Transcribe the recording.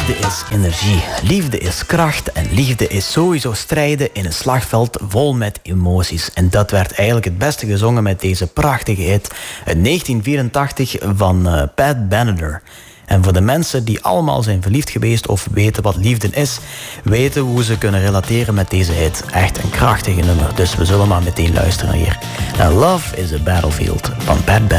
Liefde is energie, liefde is kracht en liefde is sowieso strijden in een slagveld vol met emoties. En dat werd eigenlijk het beste gezongen met deze prachtige hit uit 1984 van Pat Benatar. En voor de mensen die allemaal zijn verliefd geweest of weten wat liefde is, weten hoe ze kunnen relateren met deze hit. Echt een krachtige nummer, dus we zullen maar meteen luisteren hier naar Love is a Battlefield van Pat Benatar.